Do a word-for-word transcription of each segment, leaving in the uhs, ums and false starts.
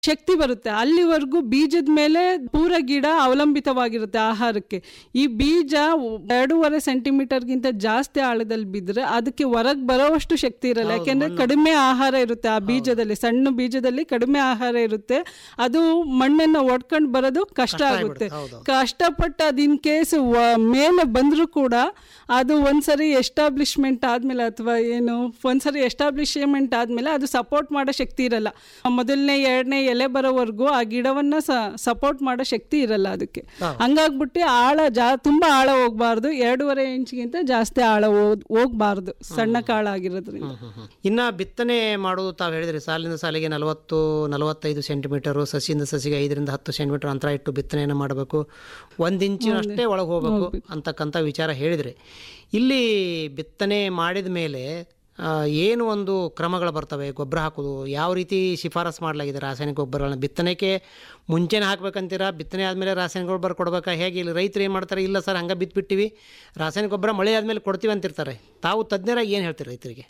ಶಕ್ತಿ ಬರುತ್ತೆ. ಅಲ್ಲಿವರೆಗೂ ಬೀಜದ ಮೇಲೆ ಪೂರ ಗಿಡ ಅವಲಂಬಿತವಾಗಿರುತ್ತೆ ಆಹಾರಕ್ಕೆ. ಈ ಬೀಜ ಎರಡೂವರೆ ಸೆಂಟಿಮೀಟರ್ಗಿಂತ ಜಾಸ್ತಿ ಆಳದಲ್ಲಿ ಬಿದ್ದರೆ ಅದಕ್ಕೆ ಹೊರಗೆ ಬರೋವಷ್ಟು ಶಕ್ತಿ ಇರಲ್ಲ, ಯಾಕೆಂದ್ರೆ ಕಡಿಮೆ ಆಹಾರ ಇರುತ್ತೆ ಆ ಬೀಜದಲ್ಲಿ. ಸಣ್ಣ ಬೀಜದಲ್ಲಿ ಕಡಿಮೆ ಆಹಾರ ಇರುತ್ತೆ, ಅದು ಮಣ್ಣನ್ನು ಒಡ್ಕೊಂಡು ಬರೋದು ಕಷ್ಟ ಆಗುತ್ತೆ. ಕಷ್ಟಪಟ್ಟು ಅದು ಇನ್ ಕೇಸ್ ಮೇಲೆ ಬಂದರೂ ಕೂಡ ಅದು ಒಂದ್ಸರಿ ಎಸ್ಟಾಬ್ಲಿಷ್ಮೆಂಟ್ ಆದ್ಮೇಲೆ ಅಥವಾ ಏನು ಒಂದ್ಸರಿ ಎಸ್ಟಾಬ್ಲಿಷ್ಮೆಂಟ್ ಆದ್ಮೇಲೆ ಅದು ಸಪೋರ್ಟ್ ಮಾಡೋ ಶಕ್ತಿ ಇರಲ್ಲ. ಮೊದಲನೇ ಎರಡನೇ ಎಲೆ ಬರೋವರೆಗೂ ಆ ಗಿಡವನ್ನ ಸಪೋರ್ಟ್ ಮಾಡೋ ಶಕ್ತಿ ಇರಲ್ಲ ಅದಕ್ಕೆ. ಹಂಗಾಗ್ಬಿಟ್ಟು ಆಳ ಜಾ ತುಂಬಾ ಆಳ ಹೋಗ್ಬಾರ್ದು, ಎರಡೂವರೆ ಇಂಚ್ಗಿಂತ ಜಾಸ್ತಿ ಆಳ ಹೋಗ್ಬಾರ್ದು ಸಣ್ಣ ಕಾಳಾಗಿರೋದ್ರಿಂದ. ಇನ್ನ ಬಿತ್ತನೆ ಮಾಡೋದು ತಾವು ಹೇಳಿದ್ರಿ, ಸಾಲಿನ ಸಾಲಿಗೆ ನಲವತ್ತು ನಲವತ್ತೈದು ಸೆಂಟಿಮೀಟರ್, ಸಸಿಯಿಂದ ಸಸಿಗೆ ಐದರಿಂದ ಹತ್ತು ಸೆಂಟಿಮೀಟರ್ ಅಂತರ ಇಟ್ಟು ಬಿತ್ತನೆಯನ್ನು ಮಾಡಬೇಕು, ಒಂದು ಇಂಚಿನಷ್ಟೇ ಒಳಗೆ ಹೋಗಬೇಕು ಅಂತಕ್ಕಂಥ ವಿಚಾರ ಹೇಳಿದ್ರಿ. ಇಲ್ಲಿ ಬಿತ್ತನೆ ಮಾಡಿದ ಮೇಲೆ ಏನು ಒಂದು ಕ್ರಮಗಳು ಬರ್ತವೆ? ಗೊಬ್ಬರ ಹಾಕೋದು ಯಾವ ರೀತಿ ಶಿಫಾರಸು ಮಾಡಲಾಗಿದೆ? ರಾಸಾಯನಿಕ ಗೊಬ್ಬರಗಳನ್ನ ಬಿತ್ತನೆಗೆ ಮುಂಚೆನೇ ಹಾಕ್ಬೇಕಂತೀರಾ, ಬಿತ್ತನೆ ಆದಮೇಲೆ ರಾಸಾಯನಿಕ ಗೊಬ್ಬರ ಕೊಡ್ಬೇಕಾ, ಹೇಗೆ? ಇಲ್ಲಿ ರೈತರು ಏನು ಮಾಡ್ತಾರೆ, ಇಲ್ಲ ಸರ್ ಹಂಗೆ ಬಿತ್ಬಿಟ್ಟಿವಿ, ರಾಸಾಯನಿಕ ಗೊಬ್ಬರ ಮಳೆ ಆದಮೇಲೆ ಕೊಡ್ತೀವಿ ಅಂತಿರ್ತಾರೆ. ತಾವು ತಜ್ಞರಾಗಿ ಏನು ಹೇಳ್ತೀರಿ ರೈತರಿಗೆ?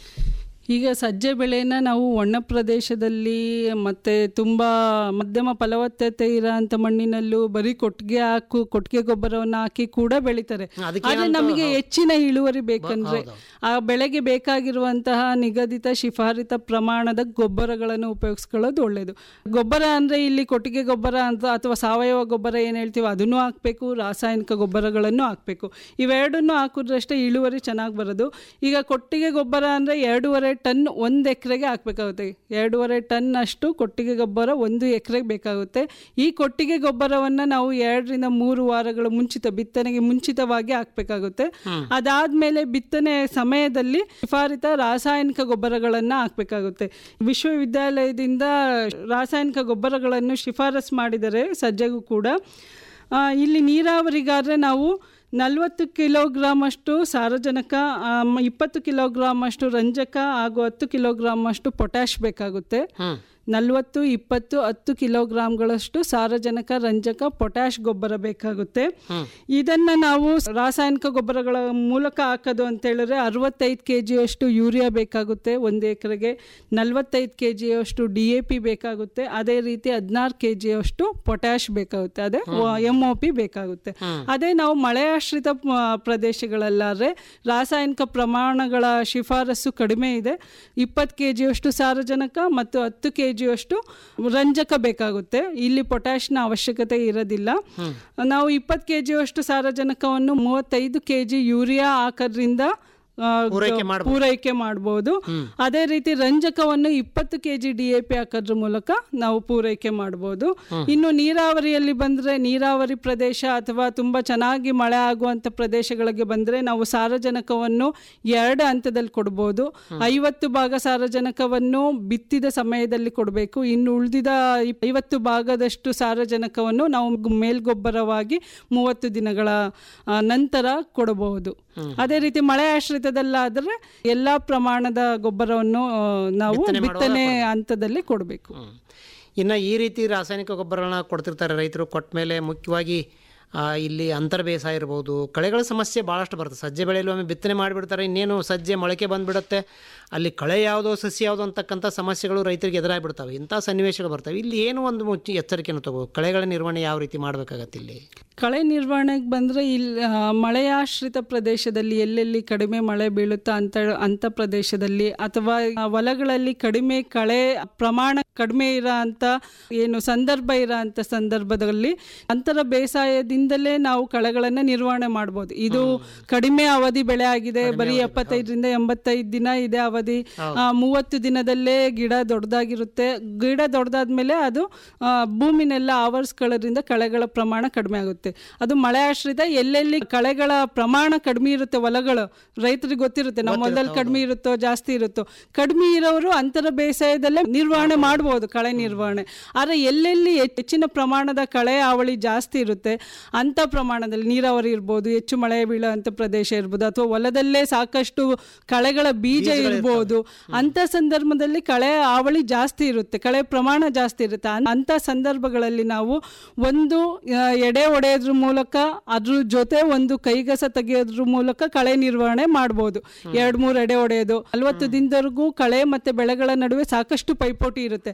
ಈಗ ಸಜ್ಜೆ ಬೆಳೆನ ನಾವು ಒಣ ಪ್ರದೇಶದಲ್ಲಿ ಮತ್ತು ತುಂಬ ಮಧ್ಯಮ ಫಲವತ್ತತೆ ಇರೋಂಥ ಮಣ್ಣಿನಲ್ಲೂ ಬರೀ ಕೊಟ್ಟಿಗೆ ಹಾಕು ಕೊಟ್ಟಿಗೆ ಗೊಬ್ಬರವನ್ನು ಹಾಕಿ ಕೂಡ ಬೆಳೀತಾರೆ. ಆದರೆ ನಮಗೆ ಹೆಚ್ಚಿನ ಇಳುವರಿ ಬೇಕಂದ್ರೆ ಆ ಬೆಳೆಗೆ ಬೇಕಾಗಿರುವಂತಹ ನಿಗದಿತ ಶಿಫಾರಿತ ಪ್ರಮಾಣದ ಗೊಬ್ಬರಗಳನ್ನು ಉಪಯೋಗಿಸ್ಕೊಳ್ಳೋದು ಒಳ್ಳೆಯದು. ಗೊಬ್ಬರ ಅಂದರೆ ಇಲ್ಲಿ ಕೊಟ್ಟಿಗೆ ಗೊಬ್ಬರ ಅಂತ ಅಥವಾ ಸಾವಯವ ಗೊಬ್ಬರ ಏನು ಹೇಳ್ತೀವಿ ಅದನ್ನು ಹಾಕಬೇಕು, ರಾಸಾಯನಿಕ ಗೊಬ್ಬರಗಳನ್ನು ಹಾಕಬೇಕು. ಇವೆರಡನ್ನು ಹಾಕಿದ್ರಷ್ಟೇ ಇಳುವರಿ ಚೆನ್ನಾಗಿ ಬರೋದು. ಈಗ ಕೊಟ್ಟಿಗೆ ಗೊಬ್ಬರ ಅಂದರೆ ಎರಡೂವರೆ ಟನ್ ಒಂದು ಎಕರೆಗೆ ಹಾಕಬೇಕಾಗುತ್ತೆ. ಎರಡೂವರೆ ಟನ್ ಅಷ್ಟು ಕೊಟ್ಟಿಗೆ ಗೊಬ್ಬರ ಒಂದು ಎಕರೆಗೆ ಬೇಕಾಗುತ್ತೆ. ಈ ಕೊಟ್ಟಿಗೆ ಗೊಬ್ಬರವನ್ನು ನಾವು ಎರಡರಿಂದ ಮೂರು ವಾರಗಳ ಮುಂಚಿತ ಬಿತ್ತನೆಗೆ ಮುಂಚಿತವಾಗಿ ಹಾಕಬೇಕಾಗುತ್ತೆ. ಅದಾದಮೇಲೆ ಬಿತ್ತನೆ ಸಮಯದಲ್ಲಿ ಶಿಫಾರಿತ ರಾಸಾಯನಿಕ ಗೊಬ್ಬರಗಳನ್ನು ಹಾಕಬೇಕಾಗುತ್ತೆ. ವಿಶ್ವವಿದ್ಯಾಲಯದಿಂದ ರಾಸಾಯನಿಕ ಗೊಬ್ಬರಗಳನ್ನು ಶಿಫಾರಸು ಮಾಡಿದರೆ ಸಜ್ಜೆಗೂ ಕೂಡ. ಇಲ್ಲಿ ನೀರಾವರಿಗಾದರೆ ನಾವು ನಲವತ್ತು ಕಿಲೋಗ್ರಾಮ್ ಅಷ್ಟು ಸಾರಜನಕ, ಇಪ್ಪತ್ತು ಕಿಲೋಗ್ರಾಮ್ ಅಷ್ಟು ರಂಜಕ ಹಾಗೂ ಹತ್ತು ಕಿಲೋಗ್ರಾಮ್ ಅಷ್ಟು ಪೊಟ್ಯಾಶ್ ಬೇಕಾಗುತ್ತೆ. ನಲವತ್ತು ಇಪ್ಪತ್ತು ಹತ್ತು ಕಿಲೋಗ್ರಾಮ್ಗಳಷ್ಟು ಸಾರಜನಕ, ರಂಜಕ, ಪೊಟ್ಯಾಶ್ ಗೊಬ್ಬರ ಬೇಕಾಗುತ್ತೆ. ಇದನ್ನು ನಾವು ರಾಸಾಯನಿಕ ಗೊಬ್ಬರಗಳ ಮೂಲಕ ಹಾಕೋದು ಅಂತ ಹೇಳಿದ್ರೆ ಅರವತ್ತೈದು ಕೆ ಜಿಯಷ್ಟು ಯೂರಿಯಾ ಬೇಕಾಗುತ್ತೆ ಒಂದು ಎಕರೆಗೆ, ನಲವತ್ತೈದು ಕೆ ಜಿಯಷ್ಟು ಡಿ ಎ ಪಿ ಬೇಕಾಗುತ್ತೆ, ಅದೇ ರೀತಿ ಹದಿನಾರು ಕೆ ಜಿಯಷ್ಟು ಪೊಟ್ಯಾಶ್ ಬೇಕಾಗುತ್ತೆ, ಅದೇ ಎಮ್ ಒ ಪಿ ಬೇಕಾಗುತ್ತೆ. ಅದೇ ನಾವು ಮಳೆಯಾಶ್ರಿತ ಪ್ರದೇಶಗಳಲ್ಲಾದರೆ ರಾಸಾಯನಿಕ ಪ್ರಮಾಣಗಳ ಶಿಫಾರಸು ಕಡಿಮೆ ಇದೆ. ಇಪ್ಪತ್ತು ಕೆ ಜಿಯಷ್ಟು ಸಾರಜನಕ ಮತ್ತು ಹತ್ತು ಕೆ ಜಿಯಷ್ಟು ರಂಜಕ ಬೇಕಾಗುತ್ತೆ. ಇಲ್ಲಿ ಪೊಟ್ಯಾಶ್ನ ಅವಶ್ಯಕತೆ ಇರೋದಿಲ್ಲ. ನಾವು ಇಪ್ಪತ್ತು ಕೆ ಜಿಯಷ್ಟು ಸಾರಜನಕವನ್ನು ಮೂವತ್ತೈದು ಕೆ ಜಿ ಯೂರಿಯಾ ಹಾಕೋದ್ರಿಂದ ಪೂರೈಕೆ ಮಾಡಬಹುದು. ಅದೇ ರೀತಿ ರಂಜಕವನ್ನು ಇಪ್ಪತ್ತು K G D A P ಹಾಕೋದ್ರ ಮೂಲಕ ನಾವು ಪೂರೈಕೆ ಮಾಡಬಹುದು. ಇನ್ನು ನೀರಾವರಿಯಲ್ಲಿ ಬಂದರೆ, ನೀರಾವರಿ ಪ್ರದೇಶ ಅಥವಾ ತುಂಬ ಚೆನ್ನಾಗಿ ಮಳೆ ಆಗುವಂಥ ಪ್ರದೇಶಗಳಿಗೆ ಬಂದರೆ ನಾವು ಸಾರಜನಕವನ್ನು ಎರಡು ಹಂತದಲ್ಲಿ ಕೊಡ್ಬೋದು. ಐವತ್ತು ಭಾಗ ಸಾರಜನಕವನ್ನು ಬಿತ್ತಿದ ಸಮಯದಲ್ಲಿ ಕೊಡಬೇಕು. ಇನ್ನು ಉಳಿದಿದ ಐವತ್ತು ಭಾಗದಷ್ಟು ಸಾರಜನಕವನ್ನು ನಾವು ಮೇಲ್ಗೊಬ್ಬರವಾಗಿ ಮೂವತ್ತು ದಿನಗಳ ನಂತರ ಕೊಡಬಹುದು. ಅದೇ ರೀತಿ ಮಳೆ ಆಶ್ರಿತದಲ್ಲಾದರೆ ಎಲ್ಲ ಪ್ರಮಾಣದ ಗೊಬ್ಬರವನ್ನು ನಾವು ಬಿತ್ತನೆ ಹಂತದಲ್ಲಿ ಕೊಡಬೇಕು. ಇನ್ನು ಈ ರೀತಿ ರಾಸಾಯನಿಕ ಗೊಬ್ಬರಗಳನ್ನ ಕೊಡ್ತಿರ್ತಾರೆ ರೈತರು. ಕೊಟ್ಟ ಮೇಲೆ ಮುಖ್ಯವಾಗಿ ಇಲ್ಲಿ ಅಂತರ ಬೇಸಾಯ ಇರ್ಬೋದು, ಕಳೆಗಳ ಸಮಸ್ಯೆ ಭಾಳಷ್ಟು ಬರ್ತದೆ. ಸಜ್ಜೆ ಬೆಳೆಯಲು ಒಮ್ಮೆ ಬಿತ್ತನೆ ಮಾಡಿಬಿಡ್ತಾರೆ, ಇನ್ನೇನು ಸಜ್ಜೆ ಮೊಳಕೆ ಬಂದುಬಿಡುತ್ತೆ, ಅಲ್ಲಿ ಕಳೆ ಯಾವುದೋ ಸಸ್ಯ ಯಾವುದೋ ಅಂತಕ್ಕಂಥ ಸಮಸ್ಯೆಗಳು ರೈತರಿಗೆ ಎದುರಾಗಿಬಿಡ್ತವೆ. ಇಂಥ ಸನ್ನಿವೇಶಗಳು ಬರ್ತವೆ. ಇಲ್ಲಿ ಏನು ಒಂದು ಮುಚ್ಚಿ ಎಚ್ಚರಿಕೆಯನ್ನು ತಗೋ, ಕಳೆಗಳ ನಿರ್ವಹಣೆ ಯಾವ ರೀತಿ ಮಾಡಬೇಕಾಗತ್ತೆ? ಇಲ್ಲಿ ಕಳೆ ನಿರ್ವಹಣೆಗೆ ಬಂದರೆ ಇಲ್ಲಿ ಮಳೆಯಾಶ್ರಿತ ಪ್ರದೇಶದಲ್ಲಿ ಎಲ್ಲೆಲ್ಲಿ ಕಡಿಮೆ ಮಳೆ ಬೀಳುತ್ತಾ ಅಂತ ಅಂಥ ಪ್ರದೇಶದಲ್ಲಿ ಅಥವಾ ಹೊಲಗಳಲ್ಲಿ ಕಡಿಮೆ ಕಳೆ ಪ್ರಮಾಣ ಕಡಿಮೆ ಇರೋ ಅಂಥ ಏನು ಸಂದರ್ಭ ಇರೋ ಅಂಥ ಸಂದರ್ಭದಲ್ಲಿ ಅಂತರ ಬೇಸಾಯದಿಂದಲೇ ನಾವು ಕಳೆಗಳನ್ನು ನಿರ್ವಹಣೆ ಮಾಡ್ಬೋದು. ಇದು ಕಡಿಮೆ ಅವಧಿ ಬೆಳೆ ಆಗಿದೆ, ಬರೀ ಎಪ್ಪತ್ತೈದರಿಂದ ಎಂಬತ್ತೈದು ದಿನ ಇದೆ ಅವಧಿ. ಮೂವತ್ತು ದಿನದಲ್ಲೇ ಗಿಡ ದೊಡ್ಡದಾಗಿರುತ್ತೆ. ಗಿಡ ದೊಡ್ಡದಾದ್ಮೇಲೆ ಅದು ಭೂಮಿನೆಲ್ಲ ಆವರಿಸ್ಕೊಳ್ಳೋದ್ರಿಂದ ಕಳೆಗಳ ಪ್ರಮಾಣ ಕಡಿಮೆ ಆಗುತ್ತೆ. ಅದು ಮಳೆ ಆಶ್ರಿತ. ಎಲ್ಲೆಲ್ಲಿ ಕಳೆಗಳ ಪ್ರಮಾಣ ಕಡಿಮೆ ಇರುತ್ತೆ ಹೊಲಗಳು, ರೈತರಿಗೆ ಗೊತ್ತಿರುತ್ತೆ ನಮ್ಮ ಹೊಲದಲ್ಲಿ ಕಡಿಮೆ ಇರುತ್ತೋ ಜಾಸ್ತಿ ಇರುತ್ತೋ. ಕಡಿಮೆ ಇರೋರು ಅಂತರ ಬೇಸಾಯದಲ್ಲೇ ನಿರ್ವಹಣೆ ಮಾಡ್ಬೋದು ಕಳೆ ನಿರ್ವಹಣೆ. ಆದರೆ ಎಲ್ಲೆಲ್ಲಿ ಹೆಚ್ಚಿನ ಪ್ರಮಾಣದ ಕಳೆ ಹಾವಳಿ ಜಾಸ್ತಿ ಇರುತ್ತೆ ಅಂಥ ಪ್ರಮಾಣದಲ್ಲಿ ನೀರಾವರಿ ಇರ್ಬೋದು, ಹೆಚ್ಚು ಮಳೆ ಬೀಳೋ ಅಂಥ ಪ್ರದೇಶ ಇರ್ಬೋದು, ಅಥವಾ ಹೊಲದಲ್ಲೇ ಸಾಕಷ್ಟು ಕಳೆಗಳ ಬೀಜ ಇರ್ಬೋದು, ಅಂಥ ಸಂದರ್ಭದಲ್ಲಿ ಕಳೆ ಹಾವಳಿ ಜಾಸ್ತಿ ಇರುತ್ತೆ, ಕಳೆ ಪ್ರಮಾಣ ಜಾಸ್ತಿ ಇರುತ್ತೆ. ಅಂಥ ಸಂದರ್ಭಗಳಲ್ಲಿ ನಾವು ಒಂದು ಎಡೆ ಹೊಡೆಯೋದ್ರ ಮೂಲಕ ಅದ್ರ ಜೊತೆ ಒಂದು ಕೈಗಸ ತೆಗೆಯೋದ್ರ ಮೂಲಕ ಕಳೆ ನಿರ್ವಹಣೆ ಮಾಡ್ಬೋದು. ಎರಡು ಮೂರು ಎಡೆ ಹೊಡೆಯೋದು. ನಲವತ್ತು ದಿನದವರೆಗೂ ಕಳೆ ಮತ್ತೆ ಬೆಳೆಗಳ ನಡುವೆ ಸಾಕಷ್ಟು ಪೈಪೋಟಿ ಇರುತ್ತೆ.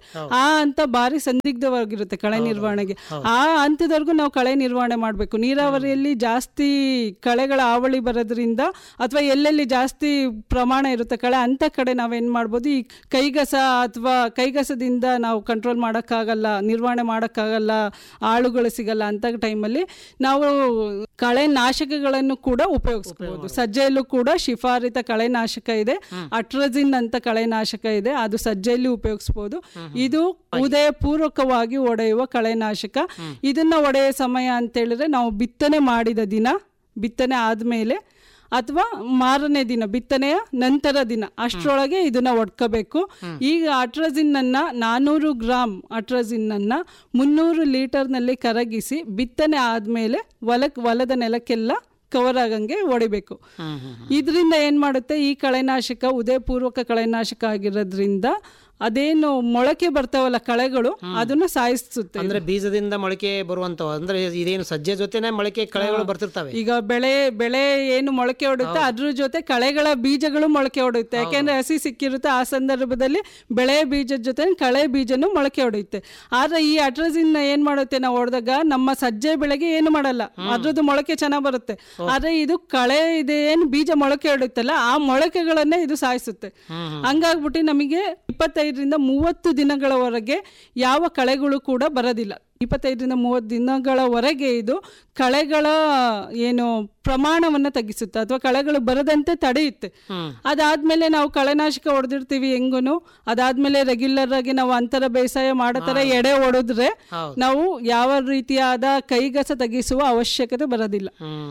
ಆ ಹಂತ ಬಾರಿ ಸಂದಿಗ್ಧವಾಗಿರುತ್ತೆ ಕಳೆ ನಿರ್ವಹಣೆಗೆ. ಆ ಹಂತದವರೆಗೂ ನಾವು ಕಳೆ ನಿರ್ವಹಣೆ ಮಾಡಬೇಕು. ನೀರಾವರಿಯಲ್ಲಿ ಜಾಸ್ತಿ ಕಳೆಗಳ ಹಾವಳಿ ಬರೋದ್ರಿಂದ ಅಥವಾ ಎಲ್ಲೆಲ್ಲಿ ಜಾಸ್ತಿ ಪ್ರಮಾಣ ಇರುತ್ತೆ ಕಳೆ ಅಂತ ಕಡೆ ನಾವೇನ್ ಮಾಡ್ಬೋದು, ಈ ಕೈಗಸ ಅಥವಾ ಕೈಗಸದಿಂದ ನಾವು ಕಂಟ್ರೋಲ್ ಮಾಡೋಕ್ಕಾಗಲ್ಲ, ನಿರ್ವಹಣೆ ಮಾಡೋಕ್ಕಾಗಲ್ಲ, ಆಳುಗಳು ಸಿಗಲ್ಲ ಅಂತ ಟೈಮಲ್ಲಿ ನಾವು ಕಳೆ ನಾಶಕಗಳನ್ನು ಕೂಡ ಉಪಯೋಗಿಸ್ಬೋದು. ಸಜ್ಜೆಯಲ್ಲೂ ಕೂಡ ಶಿಫಾರಿತ ಕಳೆನಾಶಕ ಇದೆ, ಅಟ್ರಜಿನ್ ಅಂತ ಕಳೆನಾಶಕ ಇದೆ, ಅದು ಸಜ್ಜೆಯಲ್ಲಿ ಉಪಯೋಗಿಸ್ಬೋದು. ಇದು ಉದಯ ಪೂರ್ವಕವಾಗಿ ಒಡೆಯುವ ಕಳೆನಾಶಕ. ಇದನ್ನ ಒಡೆಯುವ ಸಮಯ ಅಂತ ಹೇಳಿದ್ರೆ ನಾವು ಬಿತ್ತನೆ ಮಾಡಿದ ದಿನ, ಬಿತ್ತನೆ ಆದ್ಮೇಲೆ ಅಥವಾ ಮಾರನೇ ದಿನ, ಬಿತ್ತನೆಯ ನಂತರ ದಿನ ಅಷ್ಟರೊಳಗೆ ಇದನ್ನ ಒಡ್ಕೋಬೇಕು. ಈಗ ಅಟ್ರಜಿನ್ ಅನ್ನ ನಾನೂರು ಗ್ರಾಮ್ ಅಟ್ರಜಿನ್ ಅನ್ನ ಮುನ್ನೂರು ಲೀಟರ್ನಲ್ಲಿ ಕರಗಿಸಿ ಬಿತ್ತನೆ ಆದ್ಮೇಲೆ ಹೊಲಕ್ ಹೊಲದ ನೆಲಕ್ಕೆಲ್ಲ ಕವರ್ ಆಗಂಗೆ ಹೊಡಿಬೇಕು. ಇದರಿಂದ ಏನ್ ಮಾಡುತ್ತೆ, ಈ ಕಳೆನಾಶಕ ಉದಯಪೂರ್ವಕ ಕಳೆನಾಶಕ ಆಗಿರೋದ್ರಿಂದ ಅದೇನು ಮೊಳಕೆ ಬರ್ತಾವಲ್ಲ ಕಳೆಗಳು ಅದನ್ನ ಸಾಯಿಸುತ್ತೆ. ಅಂದ್ರೆ ಬೀಜದಿಂದ ಮೊಳಕೆ ಬರುವಂತ, ಅಂದ್ರೆ ಇದೇನು ಸಜ್ಜೆ ಜೊತೆನೆ ಮೊಳಕೆ ಕಳೆಗಳು ಬರ್ತಿರ್ತವೆ. ಈಗ ಬೆಳೆ ಬೆಳೆ ಏನು ಮೊಳಕೆ ಹೊಡುತ್ತೆ ಅದ್ರ ಜೊತೆ ಕಳೆಗಳ ಬೀಜಗಳು ಮೊಳಕೆ ಹೊಡೆಯುತ್ತೆ. ಯಾಕೆಂದ್ರೆ ಹಸಿ ಸಿಕ್ಕಿರುತ್ತೆ, ಆ ಸಂದರ್ಭದಲ್ಲಿ ಬೆಳೆ ಬೀಜದ ಜೊತೆ ಕಳೆ ಬೀಜನು ಮೊಳಕೆ ಹೊಡೆಯುತ್ತೆ. ಆದ್ರೆ ಈ ಅಟ್ರಜಿನ್ ಏನ್ ಮಾಡುತ್ತೆ, ನಾವು ಹೊಡೆದಾಗ ನಮ್ಮ ಸಜ್ಜೆ ಬೆಳೆಗೆ ಏನು ಮಾಡಲ್ಲ, ಅದ್ರದ್ದು ಮೊಳಕೆ ಚೆನ್ನಾಗ್ ಬರುತ್ತೆ. ಆದ್ರೆ ಇದು ಕಳೆ ಇದೆ ಏನು ಬೀಜ ಮೊಳಕೆ ಹೊಡುತ್ತಲ್ಲ ಆ ಮೊಳಕೆಗಳನ್ನೇ ಇದು ಸಾಯಿಸುತ್ತೆ. ಹಂಗಾಗ್ಬಿಟ್ಟು ನಮಗೆ ಇಪ್ಪತ್ತೈದು ರಿಂದ ಮೂವತ್ತು ದಿನಗಳವರೆಗೆ ಯಾವ ಕಳೆಗಳು ಕೂಡ ಬರೋದಿಲ್ಲ. ಇಪ್ಪತ್ತೈದರಿಂದ ಮೂವತ್ತು ದಿನಗಳವರೆಗೆ ಇದು ಕಳೆಗಳ ಏನು ಪ್ರಮಾಣವನ್ನು ತಗ್ಗಿಸುತ್ತೆ ಅಥವಾ ಕಳೆಗಳು ಬರದಂತೆ ತಡೆಯುತ್ತೆ. ಅದಾದ್ಮೇಲೆ ನಾವು ಕಳೆನಾಶಕ ಹೊಡೆದಿರ್ತೀವಿ ಹೆಂಗುನು, ಅದಾದ್ಮೇಲೆ ರೆಗ್ಯುಲರ್ ಆಗಿ ನಾವು ಅಂತರ ಬೇಸಾಯ ಮಾಡೋ ತರ ಎಡೆ ಹೊಡೆದ್ರೆ ನಾವು ಯಾವ ರೀತಿಯಾದ ಕೈಗಸ ತೆಗಿಸುವ ಅವಶ್ಯಕತೆ ಬರೋದಿಲ್ಲ.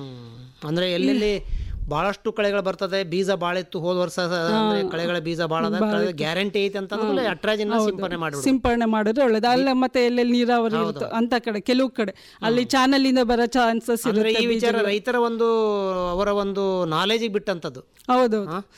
ಅಂದ್ರೆ ಎಲ್ಲೆಲ್ಲಿ ಬಹಳಷ್ಟು ಕಳೆಗಳು ಬರ್ತದೆ, ಬೀಜ ಬಾಳ ಇತ್ತು ಹೋದ ವರ್ಷ, ಕಳೆಗಳ ಬೀಜ ಬಾಳ ಗ್ಯಾರಂಟಿ ಐತೆ ಅಂತಂದ್ರೆ ಅಟ್ರಾಜಿನ್ ಸಿಂಪರಣೆ ಮಾಡಿ ಸಿಂಪರಣೆ ಮಾಡಿದ್ರೆ ಒಳ್ಳೇದು. ಅಲ್ಲ ಮತ್ತೆ ಎಲ್ಲೆಲ್ಲಿ ನೀರಾವರಿ ಇರುತ್ತೆ ಅಂತ ಕಡೆ, ಕೆಲವು ಕಡೆ ಅಲ್ಲಿ ಚಾನಲ್ ಇಂದ ಬರೋ ಚಾನ್ಸಸ್ ಇರುತ್ತೆ. ಈ ವಿಚಾರ ರೈತರ ಒಂದು ಅವರ ಒಂದು ನಾಲೆಜ್ ಬಿಟ್ಟಂತದ್ದು. ಹೌದು,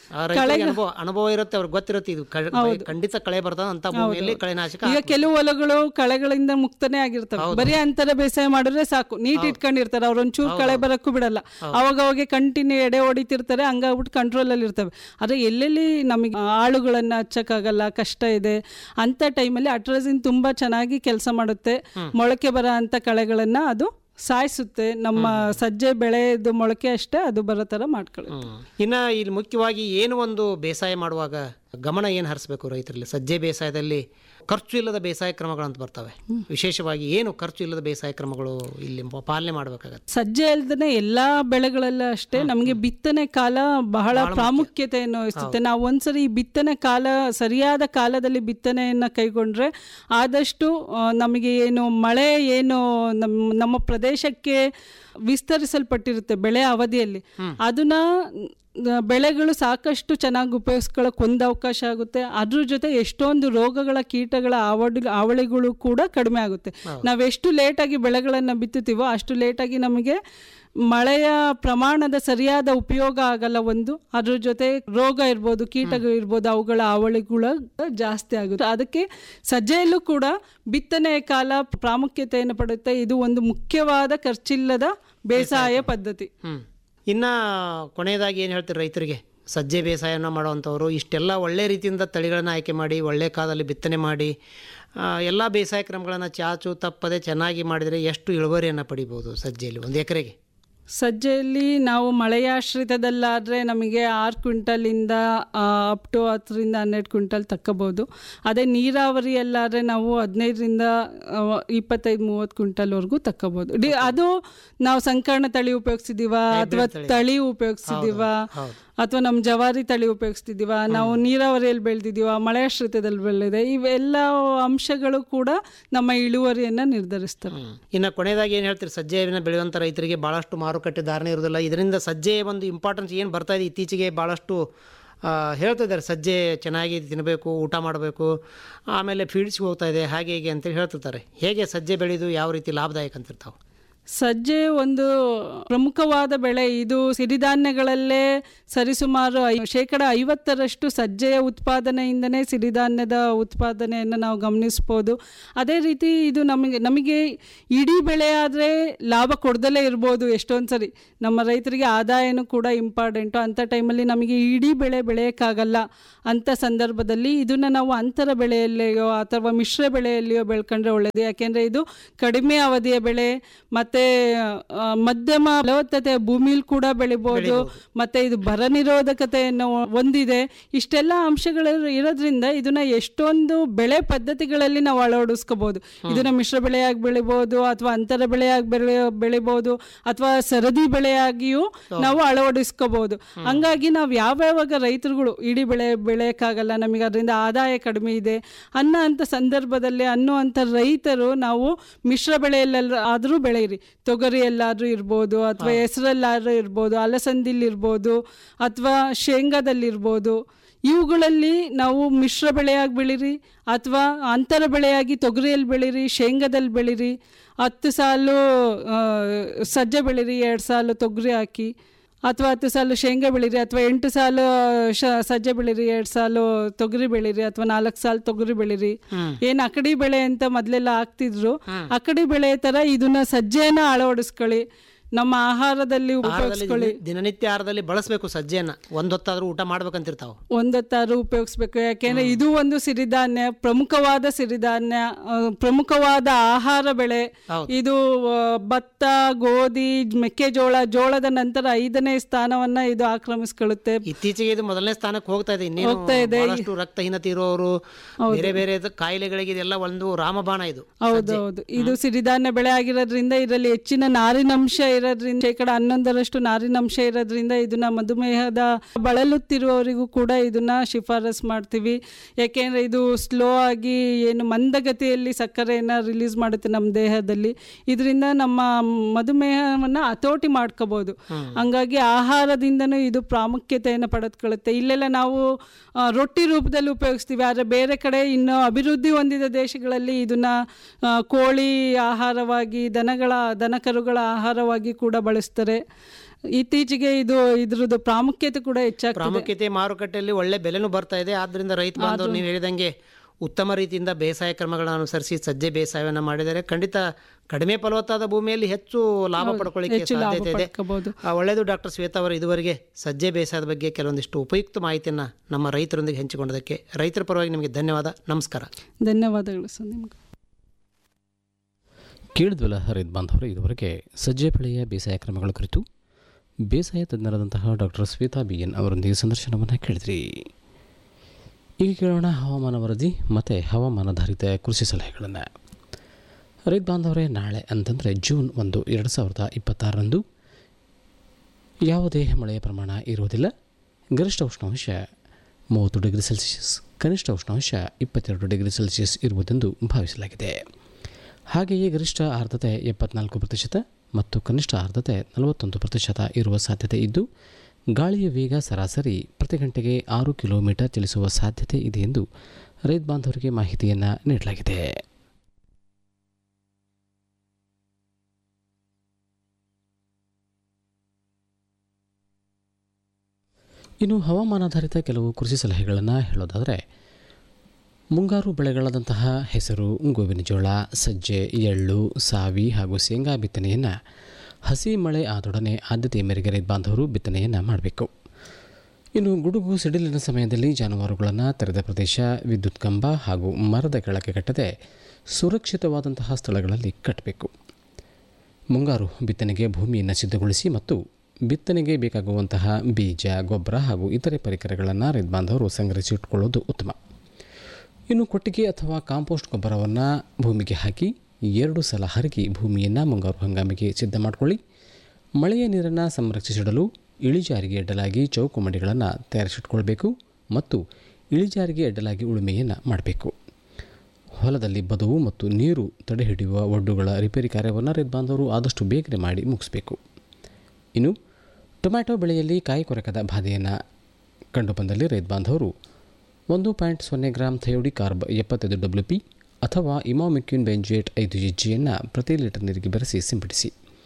ಅನುಭವ ಅನುಭವ ಇರುತ್ತೆ, ಅವ್ರಿಗೆ ಗೊತ್ತಿರುತ್ತೆ ಇದು ಖಂಡಿತ ಕಳೆ ಬರ್ತದೆ ಅಂತ ಭೂಮಿಯಲ್ಲಿ ಕಳೆನಾಶಕ. ಈಗ ಕೆಲವು ಹೊಲಗಳು ಕಳೆಗಳಿಂದ ಮುಕ್ತನೇ ಆಗಿರ್ತವೆ. ಬರೀ ಅಂತರ ಬೇಸಾಯ ಮಾಡಿದ್ರೆ ಸಾಕು, ನೀಟ್ ಇಟ್ಕೊಂಡಿರ್ತಾರೆ, ಅವ್ರ ಒಂಚೂರು ಕಳೆ ಬರಕ್ಕೂ ಬಿಡಲ್ಲ. ಅವಾಗ ಅವಾಗ ಕಂಟಿನ್ಯೂ ಎಡೆ ಹೊಡಿತಿರ್ತಾರೆ, ಹಂಗಾಗ್ಬಿಟ್ಟು ಕಂಟ್ರೋಲ್ ಅಲ್ಲಿ ಇರ್ತವೆ. ಆದ್ರೆ ಎಲ್ಲೆಲ್ಲಿ ನಮಗೆ ಆಳುಗಳನ್ನ ಹಚ್ಚಕ್ಕಾಗಲ್ಲ, ಕಷ್ಟ ಇದೆ ಅಂತ ಟೈಮಲ್ಲಿ ಅಟ್ರಜಿನ್ ತುಂಬಾ ಚೆನ್ನಾಗಿ ಕೆಲಸ ಮಾಡುತ್ತೆ. ಮೊಳಕೆ ಬರ ಅಂತ ಕಳೆಗಳನ್ನ ಅದು ಸಾಯಿಸುತ್ತೆ. ನಮ್ಮ ಸಜ್ಜೆ ಬೆಳೆದು ಮೊಳಕೆ ಅಷ್ಟೇ ಅದು ಬರೋ ತರ ಮಾಡ್ಕೊಳ್ಳುತ್ತೆ. ಇನ್ನ ಇಲ್ಲಿ ಮುಖ್ಯವಾಗಿ ಏನು ಒಂದು ಬೇಸಾಯ ಮಾಡುವಾಗ ಗಮನ ಏನು ಹರಿಸಬೇಕು ರೈತರಲ್ಲಿ? ಸಜ್ಜೆ ಬೇಸಾಯದಲ್ಲಿ ಖರ್ಚು ಇಲ್ಲದ ಬೇಸಾಯ ಕ್ರಮಗಳಂತ ಬರ್ತವೆ. ವಿಶೇಷವಾಗಿ ಏನು ಖರ್ಚು ಇಲ್ಲದ ಬೇಸಾಯ ಕ್ರಮಗಳು ಇಲ್ಲಿ ಪಾಲನೆ ಮಾಡಬೇಕಾಗತ್ತೆ? ಸಜ್ಜೆ ಅಲ್ದೇ ಎಲ್ಲಾ ಬೆಳೆಗಳೆಲ್ಲ ಅಷ್ಟೇ ನಮಗೆ ಬಿತ್ತನೆ ಕಾಲ ಬಹಳ ಪ್ರಾಮುಖ್ಯತೆಯನ್ನು ವಹಿಸುತ್ತೆ. ನಾವು ಒಂದ್ಸರಿ ಈ ಬಿತ್ತನೆ ಕಾಲ ಸರಿಯಾದ ಕಾಲದಲ್ಲಿ ಬಿತ್ತನೆಯನ್ನ ಕೈಗೊಂಡ್ರೆ ಆದಷ್ಟು ನಮಗೆ ಏನು ಮಳೆ ಏನು ನಮ್ಮ ನಮ್ಮ ಪ್ರದೇಶಕ್ಕೆ ವಿಸ್ತರಿಸಲ್ಪಟ್ಟಿರುತ್ತೆ ಬೆಳೆ ಅವಧಿಯಲ್ಲಿ, ಅದನ್ನ ಬೆಳೆಗಳು ಸಾಕಷ್ಟು ಚೆನ್ನಾಗಿ ಉಪಯೋಗಿಸ್ಕೊಳ್ಳೋಕೆ ಒಂದು ಅವಕಾಶ ಆಗುತ್ತೆ. ಅದ್ರ ಜೊತೆ ಎಷ್ಟೊಂದು ರೋಗಗಳ ಕೀಟಗಳ ಆವಡಿ ಆವಳಿಗಳು ಕೂಡ ಕಡಿಮೆ ಆಗುತ್ತೆ. ನಾವೆಷ್ಟು ಲೇಟಾಗಿ ಬೆಳೆಗಳನ್ನು ಬಿತ್ತುತ್ತೀವೋ ಅಷ್ಟು ಲೇಟಾಗಿ ನಮಗೆ ಮಳೆಯ ಪ್ರಮಾಣದ ಸರಿಯಾದ ಉಪಯೋಗ ಆಗಲ್ಲ. ಒಂದು ಅದ್ರ ಜೊತೆ ರೋಗ ಇರ್ಬೋದು, ಕೀಟಗಳು ಇರ್ಬೋದು, ಅವುಗಳ ಆವಳಿಗಳು ಜಾಸ್ತಿ ಆಗುತ್ತೆ. ಅದಕ್ಕೆ ಸಜ್ಜೆಯಲ್ಲೂ ಕೂಡ ಬಿತ್ತನೆ ಕಾಲ ಪ್ರಾಮುಖ್ಯತೆಯನ್ನು ಪಡುತ್ತೆ. ಇದು ಒಂದು ಮುಖ್ಯವಾದ ಖರ್ಚಿಲ್ಲದ ಬೇಸಾಯ ಪದ್ಧತಿ. ಇನ್ನು ಕೊನೆಯದಾಗಿ ಏನು ಹೇಳ್ತೀರಿ ರೈತರಿಗೆ? ಸಜ್ಜೆ ಬೇಸಾಯನ ಮಾಡುವಂಥವ್ರು ಇಷ್ಟೆಲ್ಲ ಒಳ್ಳೆ ರೀತಿಯಿಂದ ತಳಿಗಳನ್ನು ಆಯ್ಕೆ ಮಾಡಿ ಒಳ್ಳೆ ಕಾಲದಲ್ಲಿ ಬಿತ್ತನೆ ಮಾಡಿ ಎಲ್ಲ ಬೇಸಾಯ ಕ್ರಮಗಳನ್ನು ಚಾಚು ತಪ್ಪದೆ ಚೆನ್ನಾಗಿ ಮಾಡಿದರೆ ಎಷ್ಟು ಇಳುವರಿಯನ್ನು ಪಡಿಬೋದು ಸಜ್ಜೆಯಲ್ಲಿ ಒಂದು ಎಕರೆಗೆ? ಸಜ್ಜೆಯಲ್ಲಿ ನಾವು ಮಳೆಯಾಶ್ರಿತದಲ್ಲಾದರೆ ನಮಗೆ ಆರು ಕ್ವಿಂಟಲಿಂದ ಅಪ್ ಟು ಹತ್ತರಿಂದ ಹನ್ನೆರಡು ಕ್ವಿಂಟಲ್ ತಕ್ಕೋಬೋದು. ಅದೇ ನೀರಾವರಿಯಲ್ಲಾದರೆ ನಾವು ಹದಿನೈದರಿಂದ ಇಪ್ಪತ್ತೈದು ಮೂವತ್ತು ಕ್ವಿಂಟಲ್ವರೆಗೂ ತಕ್ಕೋಬೋದು. ಡಿ ಅದು ನಾವು ಸಂಕರ್ಣ ತಳಿ ಉಪಯೋಗಿಸಿದೀವ ಅಥವಾ ತಳಿ ಉಪಯೋಗಿಸಿದೀವ ಅಥವಾ ನಮ್ಮ ಜವಾರಿ ತಳಿ ಉಪಯೋಗಿಸ್ತಿದ್ದೀವ, ನಾವು ನೀರಾವರಿಯಲ್ಲಿ ಬೆಳೆದಿದ್ದೀವ, ಮಳೆಯಾಶ್ರಿತದಲ್ಲಿ ಬೆಳೆದಿದೆ, ಇವೆಲ್ಲ ಅಂಶಗಳು ಕೂಡ ನಮ್ಮ ಇಳುವರಿಯನ್ನು ನಿರ್ಧರಿಸ್ತವೆ. ಇನ್ನು ಕೊನೆಯದಾಗಿ ಏನು ಹೇಳ್ತೀರಿ? ಸಜ್ಜೆಯನ್ನು ಬೆಳೆಯುವಂಥ ರೈತರಿಗೆ ಭಾಳಷ್ಟು ಮಾರುಕಟ್ಟೆ ಧಾರಣೆ ಇರೋದಿಲ್ಲ. ಇದರಿಂದ ಸಜ್ಜೆ ಒಂದು ಇಂಪಾರ್ಟೆನ್ಸ್ ಏನು ಬರ್ತಾ ಇದೆ ಇತ್ತೀಚೆಗೆ ಭಾಳಷ್ಟು ಹೇಳ್ತಿದ್ದಾರೆ. ಸಜ್ಜೆ ಚೆನ್ನಾಗಿ ತಿನ್ನಬೇಕು, ಊಟ ಮಾಡಬೇಕು, ಆಮೇಲೆ ಫೀಡ್ಸ್ಗೆ ಹೋಗ್ತಾ ಇದೆ, ಹಾಗೆ ಹೀಗೆ ಅಂತೇಳಿ ಹೇಳ್ತಿರ್ತಾರೆ. ಹೇಗೆ ಸಜ್ಜೆ ಬೆಳೆದು ಯಾವ ರೀತಿ ಲಾಭದಾಯಕ ಅಂತಿರ್ತಾವೆ? ಸಜ್ಜೆ ಒಂದು ಪ್ರಮುಖವಾದ ಬೆಳೆ. ಇದು ಸಿರಿಧಾನ್ಯಗಳಲ್ಲೇ ಸರಿಸುಮಾರು ಐ ಶೇಕಡ ಐವತ್ತರಷ್ಟು ಸಜ್ಜೆಯ ಉತ್ಪಾದನೆಯಿಂದನೇ ಸಿರಿಧಾನ್ಯದ ಉತ್ಪಾದನೆಯನ್ನು ನಾವು ಗಮನಿಸ್ಬೋದು. ಅದೇ ರೀತಿ ಇದು ನಮಗೆ ನಮಗೆ ಇಡೀ ಬೆಳೆ ಆದರೆ ಲಾಭ ಕೊಡದಲ್ಲೇ ಇರ್ಬೋದು. ಎಷ್ಟೊಂದು ಸರಿ ನಮ್ಮ ರೈತರಿಗೆ ಆದಾಯನೂ ಕೂಡ ಇಂಪಾರ್ಟೆಂಟು. ಅಂಥ ಟೈಮಲ್ಲಿ ನಮಗೆ ಇಡೀ ಬೆಳೆ ಬೆಳೆಯೋಕ್ಕಾಗಲ್ಲ. ಅಂಥ ಸಂದರ್ಭದಲ್ಲಿ ಇದನ್ನು ನಾವು ಅಂತರ ಬೆಳೆಯಲ್ಲಿಯೋ ಅಥವಾ ಮಿಶ್ರ ಬೆಳೆಯಲ್ಲಿಯೋ ಬೆಳ್ಕೊಂಡ್ರೆ ಒಳ್ಳೆಯದು. ಯಾಕೆಂದರೆ ಇದು ಕಡಿಮೆ ಅವಧಿಯ ಬೆಳೆ ಮತ್ತು ಮಧ್ಯಮ ಫಲವತ್ತತೆಯ ಭೂಮಿಲಿ ಕೂಡ ಬೆಳಿಬೋದು. ಮತ್ತು ಇದು ಬರ ನಿರೋಧಕತೆಯನ್ನು ಹೊಂದಿದೆ. ಇಷ್ಟೆಲ್ಲ ಅಂಶಗಳು ಇರೋದ್ರಿಂದ ಇದನ್ನ ಎಷ್ಟೊಂದು ಬೆಳೆ ಪದ್ಧತಿಗಳಲ್ಲಿ ನಾವು ಅಳವಡಿಸ್ಕೋಬಹುದು. ಇದನ್ನ ಮಿಶ್ರ ಬೆಳೆಯಾಗಿ ಬೆಳಿಬೋದು ಅಥವಾ ಅಂತರ ಬೆಳೆಯಾಗಿ ಬೆಳೆ ಬೆಳಿಬೋದು ಅಥವಾ ಸರದಿ ಬೆಳೆಯಾಗಿಯೂ ನಾವು ಅಳವಡಿಸ್ಕೋಬಹುದು. ಹಂಗಾಗಿ ನಾವು ಯಾವ್ಯಾವಾಗ ರೈತರುಗಳು ಇಡೀ ಬೆಳೆ ಬೆಳೆಯೋಕ್ಕಾಗಲ್ಲ, ನಮಗೆ ಅದರಿಂದ ಆದಾಯ ಕಡಿಮೆ ಇದೆ ಅನ್ನೋ ಅಂಥ ಸಂದರ್ಭದಲ್ಲಿ ಅನ್ನುವಂಥ ರೈತರು ನಾವು ಮಿಶ್ರ ಬೆಳೆಯಲ್ಲೆಲ್ಲ ಆದರೂ ಬೆಳೆಯಿರಿ. ತೊಗರಿಯಲ್ಲಾದರೂ ಇರ್ಬೋದು ಅಥವಾ ಹೆಸರಲ್ಲಾದರೂ ಇರ್ಬೋದು, ಅಲಸಂದಿಲಿರ್ಬೋದು ಅಥವಾ ಶೇಂಗಾದಲ್ಲಿರ್ಬೋದು. ಇವುಗಳಲ್ಲಿ ನಾವು ಮಿಶ್ರ ಬೆಳೆಯಾಗಿ ಬೆಳೀರಿ ಅಥವಾ ಅಂತರ ಬೆಳೆಯಾಗಿ ತೊಗರಿಯಲ್ಲಿ ಬೆಳೀರಿ, ಶೇಂಗಾದಲ್ಲಿ ಬೆಳೀರಿ. ಹತ್ತು ಸಾಲು ಸಜ್ಜೆ ಬೆಳೀರಿ, ಎರಡು ಸಾಲು ತೊಗರಿ ಹಾಕಿ, ಅಥವಾ ಹತ್ತು ಸಾಲು ಶೇಂಗಾ ಬೆಳೀರಿ ಅಥವಾ ಎಂಟು ಸಾಲು ಶ ಸಜ್ಜೆ ಬೆಳೀರಿ, ಎರಡು ಸಾಲು ತೊಗರಿ ಬೆಳೀರಿ ಅಥವಾ ನಾಲ್ಕು ಸಾಲು ತೊಗರಿ ಬೆಳೀರಿ. ಏನು ಅಕಡಿ ಬೆಳೆ ಅಂತ ಮೊದಲೆಲ್ಲ ಹಾಕ್ತಿದ್ರು, ಅಕಡಿ ಬೆಳೆ ಥರ ಇದನ್ನ ಸಜ್ಜೆನ ಅಳವಡಿಸ್ಕೊಳ್ಳಿ. ನಮ್ಮ ಆಹಾರದಲ್ಲಿ ಉಪಯೋಗಿಸ್ಕೊಳ್ಳಿ. ದಿನನಿತ್ಯ ಆಹಾರದಲ್ಲಿ ಬಳಸಬೇಕು ಸಜ್ಜೆಯನ್ನು. ಒಂದೊತ್ತಾದ್ರೂ ಊಟ ಮಾಡ್ಬೇಕಂತಿರ್ತಾವೆ, ಒಂದೊತ್ತಾದ್ರೂ ಉಪಯೋಗಿಸ್ಬೇಕು. ಯಾಕೆಂದ್ರೆ ಇದು ಒಂದು ಸಿರಿಧಾನ್ಯ, ಪ್ರಮುಖವಾದ ಸಿರಿಧಾನ್ಯ, ಪ್ರಮುಖವಾದ ಆಹಾರ ಬೆಳೆ. ಇದು ಭತ್ತ, ಗೋಧಿ, ಮೆಕ್ಕೆಜೋಳ, ಜೋಳದ ನಂತರ ಐದನೇ ಸ್ಥಾನವನ್ನ ಇದು ಆಕ್ರಮಿಸ್ಕೊಳ್ಳುತ್ತೆ. ಇತ್ತೀಚೆಗೆ ಇದು ಮೊದಲನೇ ಸ್ಥಾನಕ್ಕೆ ಹೋಗ್ತಾ ಇದೆ. ಹೋಗ್ತಾ ಇದೆ. ರಕ್ತಹೀನತೆ ಇರೋರು, ಬೇರೆ ಬೇರೆ ಕಾಯಿಲೆಗಳಿಗೆ ಇದೆಲ್ಲ ಒಂದು ರಾಮಬಾಣ ಇದು. ಹೌದೌದು. ಇದು ಸಿರಿಧಾನ್ಯ ಬೆಳೆ ಆಗಿರೋದ್ರಿಂದ ಇದರಲ್ಲಿ ಹೆಚ್ಚಿನ ನಾರಿನಂಶ ಇರೋದ್ರಿಂದ, ಶೇಕಡ ಹನ್ನೊಂದರಷ್ಟು ನಾರಿನಂಶ ಇರೋದ್ರಿಂದ ಇದನ್ನ ಮಧುಮೇಹದ ಬಳಲುತ್ತಿರುವವರಿಗೂ ಕೂಡ ಇದನ್ನ ಶಿಫಾರಸ್ ಮಾಡ್ತೀವಿ. ಯಾಕೆಂದ್ರೆ ಇದು ಸ್ಲೋ ಆಗಿ ಏನು ಮಂದಗತಿಯಲ್ಲಿ ಸಕ್ಕರೆಯನ್ನು ರಿಲೀಸ್ ಮಾಡುತ್ತೆ ನಮ್ಮ ದೇಹದಲ್ಲಿ. ಇದರಿಂದ ನಮ್ಮ ಮಧುಮೇಹವನ್ನು ಹತೋಟಿ ಮಾಡ್ಕೋಬಹುದು. ಹಂಗಾಗಿ ಆಹಾರದಿಂದನೂ ಇದು ಪ್ರಾಮುಖ್ಯತೆಯನ್ನು ಪಡೆದುಕೊಳ್ಳುತ್ತೆ. ಇಲ್ಲೆಲ್ಲ ನಾವು ರೊಟ್ಟಿ ರೂಪದಲ್ಲಿ ಉಪಯೋಗಿಸ್ತೀವಿ, ಆದರೆ ಬೇರೆ ಕಡೆ ಇನ್ನು ಅಭಿವೃದ್ಧಿ ಹೊಂದಿದ ದೇಶಗಳಲ್ಲಿ ಇದನ್ನ ಕೋಳಿ ಆಹಾರವಾಗಿ, ದನಗಳ ದನಕರುಗಳ ಆಹಾರವಾಗಿ ಕೂಡ ಬಳಸ್ತಾರೆ. ಇತ್ತೀಚೆಗೆ ಇದು ಇದ್ರದ್ದು ಪ್ರಾಮುಖ್ಯತೆ ಕೂಡ ಹೆಚ್ಚಾಗ್ತದೆ. ಪ್ರಾಮುಖ್ಯತೆ ಮಾರುಕಟ್ಟೆಯಲ್ಲಿ ಒಳ್ಳೆ ಬೆಲೆನೂ ಬರ್ತಾ ಇದೆ. ಆದ್ರಿಂದ ರೈತ ಬಾಂಧವರು ನೀವು ಹೇಳಿದಂಗೆ ಉತ್ತಮ ರೀತಿಯಿಂದ ಬೇಸಾಯ ಕ್ರಮಗಳನ್ನು ಅನುಸರಿಸಿ ಸಜ್ಜೆ ಬೇಸಾಯವನ್ನು ಮಾಡಿದರೆ ಖಂಡಿತ ಕಡಿಮೆ ಫಲವತ್ತಾದ ಭೂಮಿಯಲ್ಲಿ ಹೆಚ್ಚು ಲಾಭ ಪಡ್ಕೊಳ್ಳಿಕ್ಕೆ ಸಾಧ್ಯತೆ ಇದೆ. ಒಳ್ಳೆಯದು. ಡಾಕ್ಟರ್ ಶ್ವೇತಾ ಅವರು ಇದುವರೆಗೆ ಸಜ್ಜೆ ಬೇಸಾಯದ ಬಗ್ಗೆ ಕೆಲವೊಂದಿಷ್ಟು ಉಪಯುಕ್ತ ಮಾಹಿತಿಯನ್ನು ನಮ್ಮ ರೈತರೊಂದಿಗೆ ಹಂಚಿಕೊಂಡದಕ್ಕೆ ರೈತರ ಪರವಾಗಿ ನಿಮಗೆ ಧನ್ಯವಾದ. ನಮಸ್ಕಾರ. ಧನ್ಯವಾದಗಳು ಸರ್ ನಿಮಗೆ. ಕೇಳಿದ್ವಲ್ಲ ರೈತ ಬಾಂಧವರು, ಇದುವರೆಗೆ ಸಜ್ಜೆ ಬೆಳೆಯ ಬೇಸಾಯ ಕ್ರಮಗಳ ಕುರಿತು ಬೇಸಾಯ ತಜ್ಞರಾದಂತಹ ಡಾಕ್ಟರ್ ಶ್ವೇತಾ ಬಿ ಎನ್ ಅವರೊಂದಿಗೆ ಸಂದರ್ಶನವನ್ನು ಕೇಳಿದ್ರಿ. ಈಗ ಕೇಳೋಣ ಹವಾಮಾನ ವರದಿ ಮತ್ತು ಹವಾಮಾನಾಧಾರಿತ ಕೃಷಿ ಸಲಹೆಗಳನ್ನು. ರೈತ ಬಾಂಧವರೇ, ನಾಳೆ ಅಂತಂದರೆ ಜೂನ್ ಒಂದು ಎರಡು ಸಾವಿರದ ಇಪ್ಪತ್ತಾರರಂದು ಯಾವುದೇ ಮಳೆಯ ಪ್ರಮಾಣ ಇರುವುದಿಲ್ಲ. ಗರಿಷ್ಠ ಉಷ್ಣಾಂಶ ಮೂವತ್ತು ಡಿಗ್ರಿ ಸೆಲ್ಸಿಯಸ್, ಕನಿಷ್ಠ ಉಷ್ಣಾಂಶ ಇಪ್ಪತ್ತೆರಡು ಡಿಗ್ರಿ ಸೆಲ್ಸಿಯಸ್ ಇರುವುದೆಂದು ಭಾವಿಸಲಾಗಿದೆ. ಹಾಗೆಯೇ ಗರಿಷ್ಠ ಆರ್ದ್ರತೆ ಎಪ್ಪತ್ನಾಲ್ಕು ಪ್ರತಿಶತ ಮತ್ತು ಕನಿಷ್ಠ ಆರ್ದ್ರತೆ ನಲವತ್ತೊಂದು ಪ್ರತಿಶತ ಇರುವ ಸಾಧ್ಯತೆ ಇದ್ದು, ಗಾಳಿಯ ವೇಗ ಸರಾಸರಿ ಪ್ರತಿ ಗಂಟೆಗೆ ಆರು ಕಿಲೋಮೀಟರ್ ಚಲಿಸುವ ಸಾಧ್ಯತೆ ಇದೆ ಎಂದು ರೈತ ಬಾಂಧವರಿಗೆ ಮಾಹಿತಿಯನ್ನು ನೀಡಲಾಗಿದೆ. ಇನ್ನು ಹವಾಮಾನಾಧಾರಿತ ಕೆಲವು ಕೃಷಿ ಸಲಹೆಗಳನ್ನು ಹೇಳೋದಾದರೆ, ಮುಂಗಾರು ಬೆಳೆಗಳಾದಂತಹ ಹೆಸರು, ಗೋವಿನ ಜೋಳ, ಸಜ್ಜೆ, ಎಳ್ಳು, ಸಾವಿ ಹಾಗೂ ಶೇಂಗಾ ಬಿತ್ತನೆಯನ್ನು ಹಸಿ ಮಳೆ ಆದೊಡನೆ ಆದ್ಯತೆಯ ಮೇರೆಗೆ ರೈತ ಬಾಂಧವರು ಬಿತ್ತನೆಯನ್ನು ಮಾಡಬೇಕು. ಇನ್ನು ಗುಡುಗು ಸಿಡಿಲಿನ ಸಮಯದಲ್ಲಿ ಜಾನುವಾರುಗಳನ್ನು ತೆರೆದ ಪ್ರದೇಶ, ವಿದ್ಯುತ್ ಕಂಬ ಹಾಗೂ ಮರದ ಕೆಳಗೆ ಕಟ್ಟದೆ ಸುರಕ್ಷಿತವಾದಂತಹ ಸ್ಥಳಗಳಲ್ಲಿ ಕಟ್ಟಬೇಕು. ಮುಂಗಾರು ಬಿತ್ತನೆಗೆ ಭೂಮಿಯನ್ನು ಸಿದ್ಧಗೊಳಿಸಿ ಮತ್ತು ಬಿತ್ತನೆಗೆ ಬೇಕಾಗುವಂತಹ ಬೀಜ, ಗೊಬ್ಬರ ಹಾಗೂ ಇತರೆ ಪರಿಕರಗಳನ್ನು ರೈತ ಬಾಂಧವರು ಸಂಗ್ರಹಿಸಿ ಇಟ್ಕೊಳ್ಳೋದು ಉತ್ತಮ. ಇನ್ನು ಕೊಟ್ಟಿಗೆ ಅಥವಾ ಕಾಂಪೋಸ್ಟ್ ಗೊಬ್ಬರವನ್ನು ಭೂಮಿಗೆ ಹಾಕಿ ಎರಡು ಸಲ ಹರಗಿ ಭೂಮಿಯನ್ನು ಮುಂಗಾರು ಹಂಗಾಮಿಗೆ ಸಿದ್ಧ ಮಾಡಿಕೊಳ್ಳಿ. ಮಳೆಯ ನೀರನ್ನು ಸಂರಕ್ಷಿಸಿಡಲು ಇಳಿಜಾರಿಗೆ ಅಡ್ಡಲಾಗಿ ಚೌಕು ಮಡಿಗಳನ್ನು ತಯಾರಿಸಿಟ್ಕೊಳ್ಬೇಕು ಮತ್ತು ಇಳಿಜಾರಿಗೆ ಅಡ್ಡಲಾಗಿ ಉಳುಮೆಯನ್ನು ಮಾಡಬೇಕು. ಹೊಲದಲ್ಲಿ ಬದುವು ಮತ್ತು ನೀರು ತಡೆ ಹಿಡಿಯುವ ಒಡ್ಡುಗಳ ರಿಪೇರಿ ಕಾರ್ಯವನ್ನು ರೈತ ಬಾಂಧವರು ಆದಷ್ಟು ಬೇಗನೆ ಮಾಡಿ ಮುಗಿಸಬೇಕು. ಇನ್ನು ಟೊಮ್ಯಾಟೊ ಬೆಳೆಯಲ್ಲಿ ಕಾಯಿ ಕೊರಕದ ಬಾಧೆಯನ್ನು ಕಂಡುಬಂದಲ್ಲಿ ರೈತ ಬಾಂಧವರು ಒಂದು ಪಾಯಿಂಟ್ ಸೊನ್ನೆ ಗ್ರಾಂ ಥಯೋಡಿ ಕಾರ್ಬ್ ಎಪ್ಪತ್ತೈದು ಡಬ್ಲ್ಯೂ ಪಿ ಅಥವಾ ಇಮಾಮಿಕ್ಯೂನ್ ಬೆಂಜೇಟ್ ಐದು ಜಿ ಜಿಯನ್ನು ಪ್ರತಿ ಲೀಟರ್ ನೀರಿಗೆ ಬೆರೆಸಿ ಸಿಂಪಡಿಸಿ.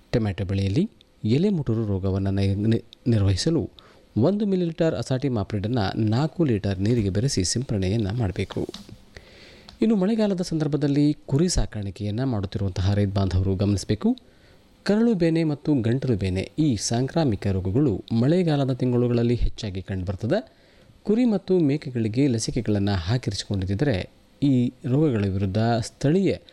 ಟೊಮ್ಯಾಟೊ ಬೆಳೆಯಲ್ಲಿ ಎಲೆ ಮುಟುರು ರೋಗವನ್ನು ನಿ- ನಿರ್ವಹಿಸಲು ಒಂದು ಮಿಲಿಲೀಟರ್ ಅಸಾಟಿ ಮಾಪ್ರಿಡನ್ನು ನಾಲ್ಕು ಲೀಟರ್ ನೀರಿಗೆ ಬೆರೆಸಿ ಸಿಂಪರಣೆಯನ್ನು ಮಾಡಬೇಕು. ಇನ್ನು ಮಳೆಗಾಲದ ಸಂದರ್ಭದಲ್ಲಿ ಕುರಿ ಸಾಕಾಣಿಕೆಯನ್ನು ಮಾಡುತ್ತಿರುವಂತಹ ರೈತ ಬಾಂಧವರು ಗಮನಿಸಬೇಕು. ಕರಳು ಬೇನೆ ಮತ್ತು ಗಂಟಲು ಬೇನೆ ಈ ಸಾಂಕ್ರಾಮಿಕ ರೋಗಗಳು ಮಳೆಗಾಲದ ತಿಂಗಳುಗಳಲ್ಲಿ ಹೆಚ್ಚಾಗಿ ಕಂಡುಬರ್ತದೆ. ಕುರಿ ಮತ್ತು ಮೇಕೆಗಳಿಗೆ ಲಸಿಕೆಗಳನ್ನು ಹಾಕಿರಿಸಿಕೊಂಡಿದ್ದರೆ ಈ ರೋಗಗಳ ವಿರುದ್ಧ ಸ್ಥಳೀಯ